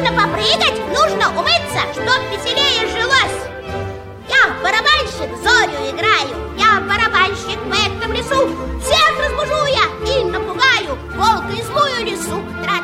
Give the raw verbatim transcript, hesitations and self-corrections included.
Нужно попрыгать, нужно умыться, чтоб веселее жилось. Я барабанщик, зорю играю, я барабанщик в этом лесу. Всех разбужу я и напугаю, волка и злую лису.